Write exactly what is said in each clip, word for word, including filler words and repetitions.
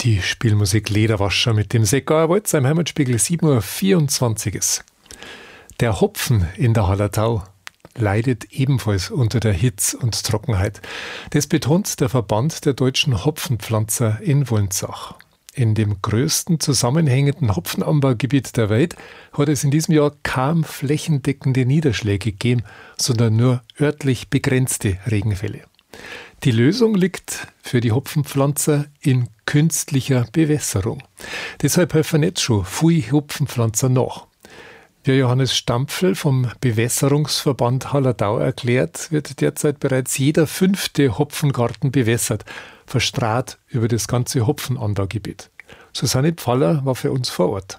Die Spielmusik Lederwascher mit dem Seckauer Walzer im Heimatspiegel sieben Uhr vierundzwanzig. Der Hopfen in der Hallertau leidet ebenfalls unter der Hitze und Trockenheit. Das betont der Verband der deutschen Hopfenpflanzer in Wolnzach. In dem größten zusammenhängenden Hopfenanbaugebiet der Welt hat es in diesem Jahr kaum flächendeckende Niederschläge gegeben, sondern nur örtlich begrenzte Regenfälle. Die Lösung liegt für die Hopfenpflanzer in künstlicher Bewässerung. Deshalb helfen jetzt schon viele Hopfenpflanzer nach. Wie Johannes Stampfl vom Bewässerungsverband Hallertau erklärt, wird derzeit bereits jeder fünfte Hopfengarten bewässert, verstrahlt über das ganze Hopfenanbaugebiet. Susanne Pfaller war für uns vor Ort.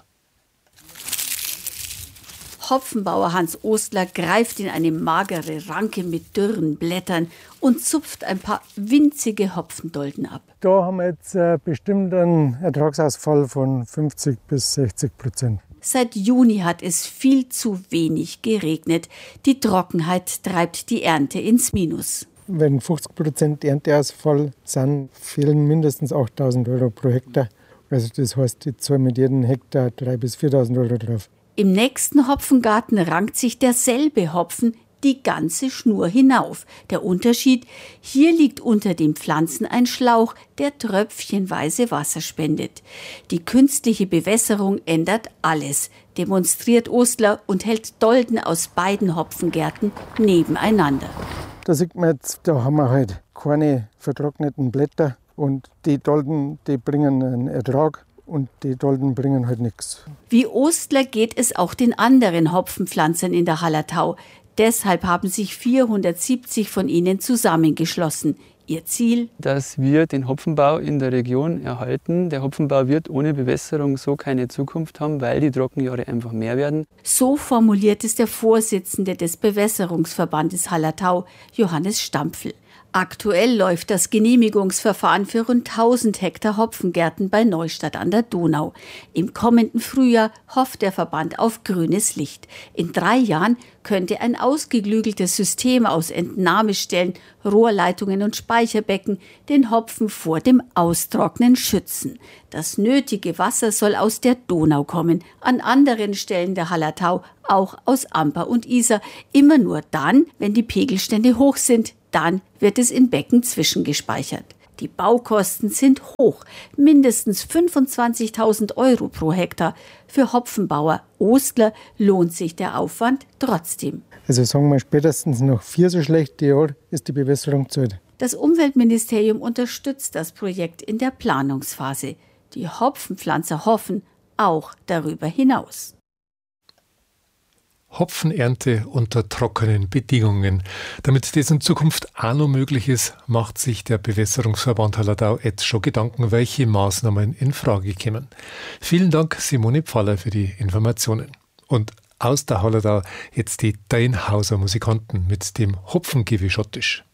Hopfenbauer Hans Ostler greift in eine magere Ranke mit dürren Blättern und zupft ein paar winzige Hopfendolden ab. Da haben wir jetzt äh, bestimmt einen Ertragsausfall von fünfzig bis sechzig Prozent. Seit Juni hat es viel zu wenig geregnet. Die Trockenheit treibt die Ernte ins Minus. Wenn fünfzig Prozent Ernteausfall sind, fehlen mindestens achttausend Euro pro Hektar. Also das heißt, ich zahle mit jedem Hektar dreitausend bis viertausend Euro drauf. Im nächsten Hopfengarten rankt sich derselbe Hopfen die ganze Schnur hinauf. Der Unterschied: Hier liegt unter den Pflanzen ein Schlauch, der tröpfchenweise Wasser spendet. Die künstliche Bewässerung ändert alles, demonstriert Ostler und hält Dolden aus beiden Hopfengärten nebeneinander. Da sieht man jetzt, da haben wir halt keine vertrockneten Blätter und die Dolden, die bringen einen Ertrag. Und die Dolden bringen halt nichts. Wie Ostler geht es auch den anderen Hopfenpflanzern in der Hallertau. Deshalb haben sich vierhundertsiebzig von ihnen zusammengeschlossen. Ihr Ziel? Dass wir den Hopfenbau in der Region erhalten. Der Hopfenbau wird ohne Bewässerung so keine Zukunft haben, weil die Trockenjahre einfach mehr werden. So formuliert es der Vorsitzende des Bewässerungsverbandes Hallertau, Johannes Stampfl. Aktuell läuft das Genehmigungsverfahren für rund tausend Hektar Hopfengärten bei Neustadt an der Donau. Im kommenden Frühjahr hofft der Verband auf grünes Licht. In drei Jahren könnte ein ausgeklügeltes System aus Entnahmestellen, Rohrleitungen und Speicherbecken den Hopfen vor dem Austrocknen schützen. Das nötige Wasser soll aus der Donau kommen, an anderen Stellen der Hallertau auch aus Amper und Isar. Immer nur dann, wenn die Pegelstände hoch sind. Dann wird es in Becken zwischengespeichert. Die Baukosten sind hoch, mindestens fünfundzwanzigtausend Euro pro Hektar. Für Hopfenbauer Ostler lohnt sich der Aufwand trotzdem. Also sagen wir, spätestens nach vier so schlechte Jahre ist die Bewässerung zu Ende. Das Umweltministerium unterstützt das Projekt in der Planungsphase. Die Hopfenpflanzer hoffen auch darüber hinaus. Hopfenernte unter trockenen Bedingungen. Damit das in Zukunft auch noch möglich ist, macht sich der Bewässerungsverband Hallertau jetzt schon Gedanken, welche Maßnahmen in Frage kommen. Vielen Dank, Simone Pfaller, für die Informationen. Und aus der Hallertau jetzt die Deinhauser Musikanten mit dem Hopfengewischottisch.